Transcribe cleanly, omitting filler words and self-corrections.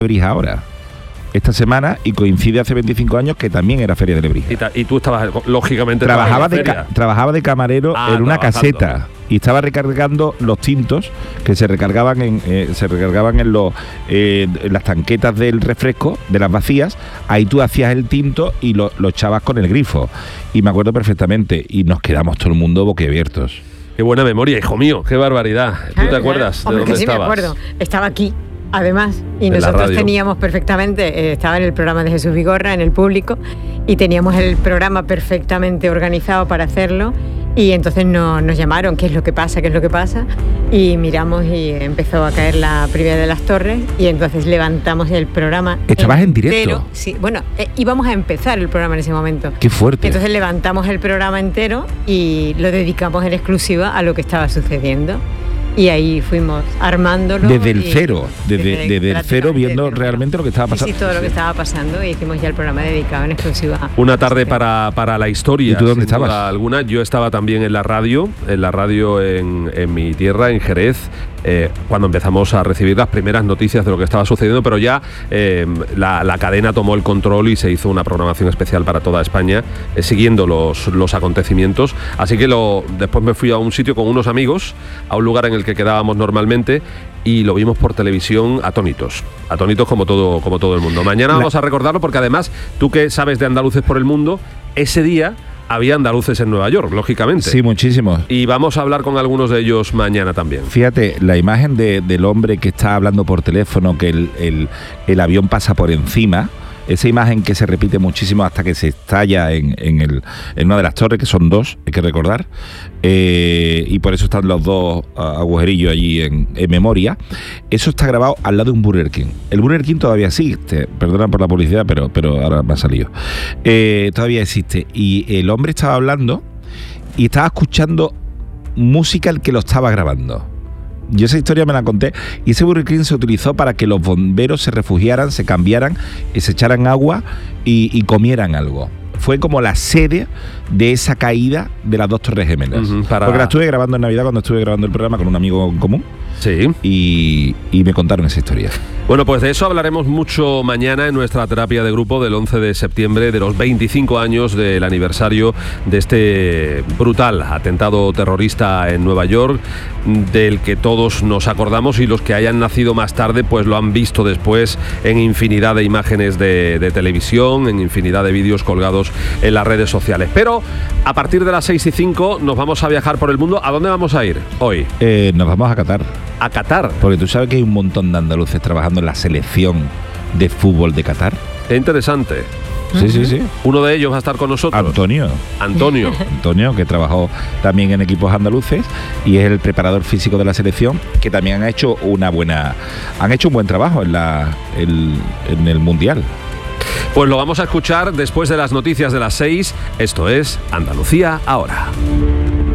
Lebrija ahora, esta semana, y coincide hace 25 años que también era Feria de Lebrija. Y tú estabas, lógicamente, trabajaba de camarero en una caseta y estaba recargando los tintos que se recargaban en las tanquetas del refresco, de las vacías. Ahí tú hacías el tinto y lo echabas con el grifo. Y me acuerdo perfectamente, y nos quedamos todo el mundo boquiabiertos. Qué buena memoria, hijo mío, qué barbaridad. ¿Tú te acuerdas de dónde sí estabas? Me acuerdo, estaba aquí. Además, y en nosotros teníamos perfectamente, estaba en el programa de Jesús Vigorra, en El Público, y teníamos el programa perfectamente organizado para hacerlo, y entonces nos llamaron, ¿qué es lo que pasa? Y miramos y empezó a caer la primera de las torres, y entonces levantamos el programa. ¿Estabas en directo? Sí, bueno, íbamos a empezar el programa en ese momento. ¡Qué fuerte! Entonces levantamos el programa entero y lo dedicamos en exclusiva a lo que estaba sucediendo. Y ahí fuimos armándolo. Desde el cero, desde el cero, viendo realmente lo que estaba pasando. Sí, todo lo que estaba pasando, y hicimos ya el programa dedicado en exclusiva. Una tarde para la historia. ¿Y tú dónde estabas? Alguna. Yo estaba también en la radio en mi tierra, en Jerez, cuando empezamos a recibir las primeras noticias de lo que estaba sucediendo, pero ya la cadena tomó el control y se hizo una programación especial para toda España, siguiendo los acontecimientos. Así que después me fui a un sitio con unos amigos, a un lugar en el que quedábamos normalmente, y lo vimos por televisión atónitos como todo el mundo. Mañana vamos a recordarlo, porque además, tú que sabes de andaluces por el mundo, ese día había andaluces en Nueva York, lógicamente. Sí, muchísimos. Y vamos a hablar con algunos de ellos mañana también. Fíjate, la imagen del hombre que está hablando por teléfono, que el avión pasa por encima, esa imagen que se repite muchísimo hasta que se estalla en una de las torres, que son dos, hay que recordar, y por eso están los dos agujerillos allí en memoria. Eso está grabado al lado de un Burger King. El Burger King todavía existe, perdona por la publicidad, pero ahora me ha salido. Todavía existe. Y el hombre estaba hablando y estaba escuchando música el que lo estaba grabando. Yo esa historia me la conté, y ese Burger King se utilizó para que los bomberos se refugiaran, se cambiaran, se echaran agua y comieran algo. Fue como la sede de esa caída de las dos Torres Gemelas. Porque la estuve grabando en Navidad, cuando estuve grabando el programa con un amigo en común. Sí. Y me contaron esa historia. Bueno, pues de eso hablaremos mucho mañana en nuestra terapia de grupo del 11 de septiembre, de los 25 años del aniversario de este brutal atentado terrorista en Nueva York, del que todos nos acordamos, y los que hayan nacido más tarde pues lo han visto después en infinidad de imágenes de televisión, en infinidad de vídeos colgados en las redes sociales. Pero a partir de las 6:05 nos vamos a viajar por el mundo. ¿A dónde vamos a ir hoy? Nos vamos a Qatar. ¿A Qatar? Porque tú sabes que hay un montón de andaluces trabajando en la selección de fútbol de Qatar. Qué interesante. Sí. Uno de ellos va a estar con nosotros. Antonio, que trabajó también en equipos andaluces y es el preparador físico de la selección, que también han hecho un buen trabajo en el Mundial. Pues lo vamos a escuchar después de las noticias de las 6. Esto es Andalucía Ahora.